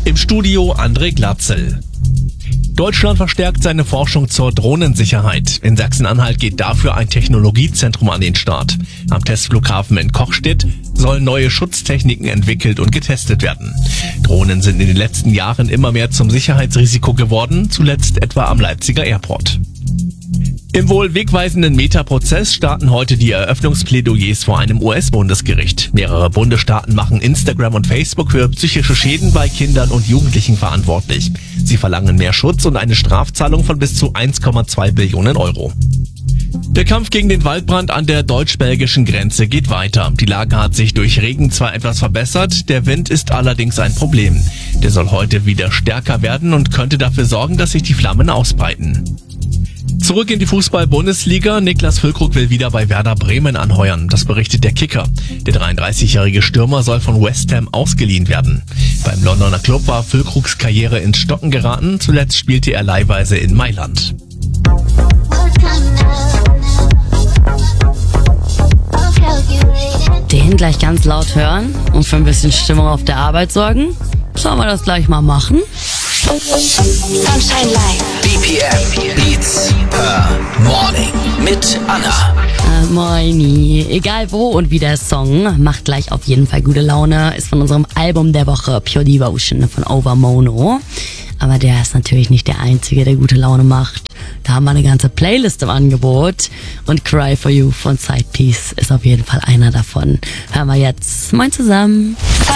Im Studio André Glatzel. Deutschland verstärkt seine Forschung zur Drohnensicherheit. In Sachsen-Anhalt geht dafür ein Technologiezentrum an den Start. Am Testflughafen in Kochstedt sollen neue Schutztechniken entwickelt und getestet werden. Drohnen sind in den letzten Jahren immer mehr zum Sicherheitsrisiko geworden, zuletzt etwa am Leipziger Airport. Im wohl wegweisenden Meta-Prozess starten heute die Eröffnungsplädoyers vor einem US-Bundesgericht. Mehrere Bundesstaaten machen Instagram und Facebook für psychische Schäden bei Kindern und Jugendlichen verantwortlich. Sie verlangen mehr Schutz und eine Strafzahlung von bis zu 1,2 Billionen Euro. Der Kampf gegen den Waldbrand an der deutsch-belgischen Grenze geht weiter. Die Lage hat sich durch Regen zwar etwas verbessert, der Wind ist allerdings ein Problem. Der soll heute wieder stärker werden und könnte dafür sorgen, dass sich die Flammen ausbreiten. Zurück in die Fußball-Bundesliga. Niklas Füllkrug will wieder bei Werder Bremen anheuern. Das berichtet der Kicker. Der 33-jährige Stürmer soll von West Ham ausgeliehen werden. Beim Londoner Club war Füllkrugs Karriere ins Stocken geraten. Zuletzt spielte er leihweise in Mailand. Den gleich ganz laut hören und für ein bisschen Stimmung auf der Arbeit sorgen? Sollen wir das gleich mal machen? Sunshine Live. BPM Beats per Morning mit Anna. Moini. Egal wo und wie der Song, macht gleich auf jeden Fall gute Laune. Ist von unserem Album der Woche Pure Devotion von Overmono. Aber der ist natürlich nicht der Einzige, der gute Laune macht. Da haben wir eine ganze Playlist im Angebot. Und Cry For You von Sidepiece ist auf jeden Fall einer davon. Hören wir jetzt. Moin zusammen.